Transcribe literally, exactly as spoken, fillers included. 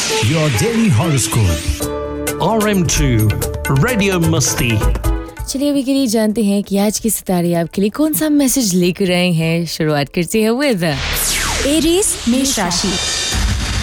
Your daily horoscope. R M two Radio Musti. चलिए अभी के लिए जानते हैं कि आज के सितारे आपके लिए कौन सा मैसेज लेकर आए हैं। शुरुआत करते हैं विद एरीज मेष राशि।